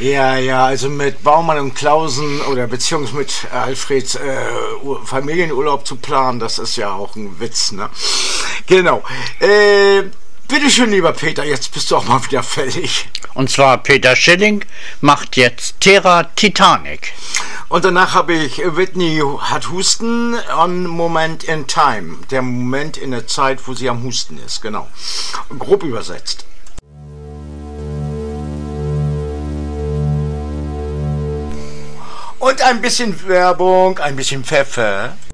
Ja, ja, also mit Baumann und Klausen oder beziehungsweise mit Alfreds Familienurlaub zu planen, das ist ja auch ein Witz, ne? Genau. Bitteschön, lieber Peter, jetzt bist du auch mal wieder fällig. Und zwar Peter Schilling macht jetzt Terra Titanic. Und danach habe ich Whitney hat Husten on Moment in Time. Der Moment in der Zeit, wo sie am Husten ist, genau. Grob übersetzt. Und ein bisschen Werbung, ein bisschen Pfeffer.